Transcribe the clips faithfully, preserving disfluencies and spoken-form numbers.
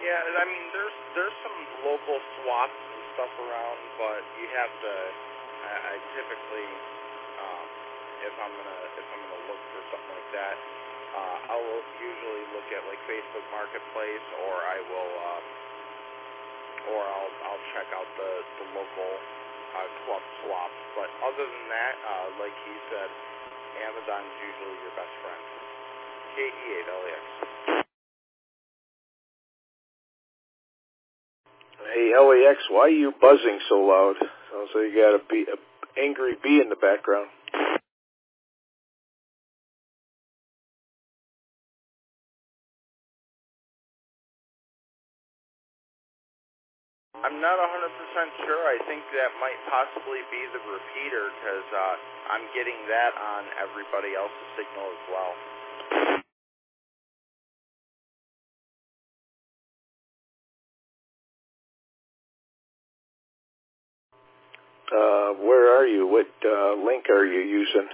Yeah, I mean, there's there's some local swaps and stuff around, but you have to. I, I typically, um, if I'm gonna if I'm gonna look for something like that, uh, I will usually look at like Facebook Marketplace, or I will, um, or I'll I'll check out the the local uh, club swaps. But other than that, uh, like he said, Amazon's usually your best friend. K E eight L A X. Hey, L A X, why are you buzzing so loud? Sounds like you got a, bee, a angry bee in the background. I'm not one hundred percent sure. I think that might possibly be the repeater, because uh, I'm getting that on everybody else's signal as well. Uh, where are you? What uh, link are you using?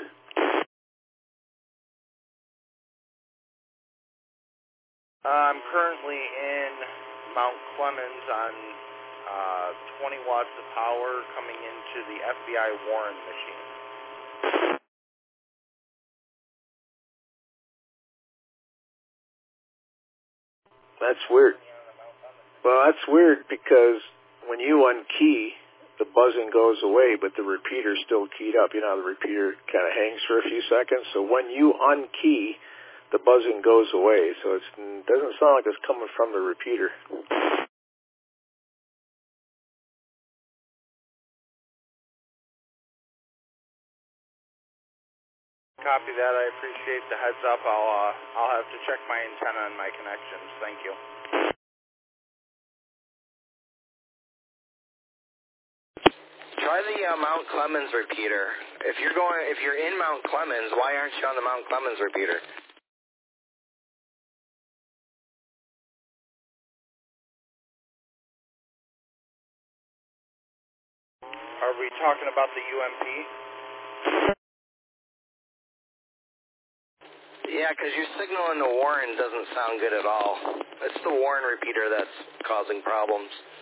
Uh, I'm currently in Mount Clemens on uh, twenty watts of power coming into the F B I Warren machine. That's weird. Well, that's weird because when you unkey, the buzzing goes away, but the repeater's still keyed up. You know, the repeater kind of hangs for a few seconds. So when you unkey, the buzzing goes away. So it's, it doesn't sound like it's coming from the repeater. Copy that. I appreciate the heads up. I'll uh, I'll have to check my antenna and my connections. Thank you. Try the uh, Mount Clemens repeater. If you're going, if you're in Mount Clemens, why aren't you on the Mount Clemens repeater? Are we talking about the U M P? Yeah, because your signal in the Warren doesn't sound good at all. It's the Warren repeater that's causing problems.